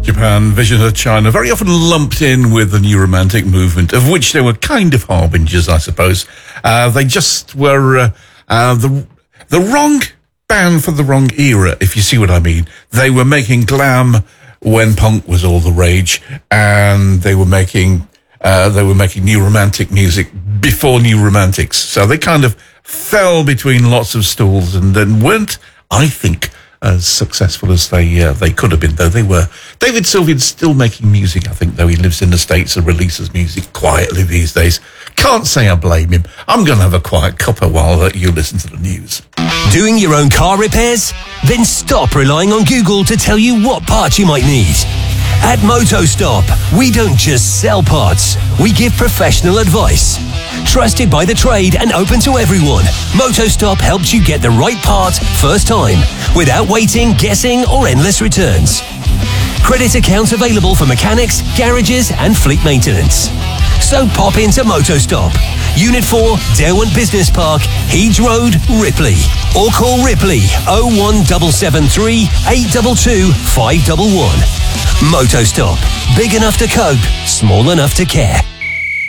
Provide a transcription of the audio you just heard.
Japan, Vision of China, very often lumped in with the New Romantic movement, of which they were kind of harbingers, I suppose. They just were the wrong band for the wrong era, if you see what I mean. They were making glam when punk was all the rage, and they were making New Romantic music before New Romantics. So they kind of fell between lots of stools and then weren't, I think, as successful as they could have been, though they were. David Sylvian's still making music, I think, though he lives in the States and releases music quietly these days. Can't say I blame him. I'm going to have a quiet cuppa while you listen to the news. Doing your own car repairs? Then stop relying on Google to tell you what parts you might need. At MotoStop, we don't just sell parts, we give professional advice. Trusted by the trade and open to everyone, MotoStop helps you get the right part first time, without waiting, guessing, or endless returns. Credit accounts available for mechanics, garages, and fleet maintenance. So pop into MotoStop, Unit 4, Derwent Business Park, Heeds Road, Ripley. Or call Ripley 01773 822 511. MotoStop. Big enough to cope, small enough to care.